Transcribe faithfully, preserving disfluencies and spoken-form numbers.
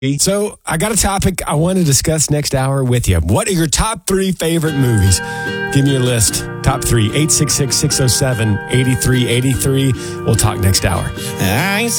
So I got a topic I want to discuss next hour with you. What are your top three favorite movies? Give me your list. Top three, eight six six, six oh seven, eight three eight three. We'll talk next hour. I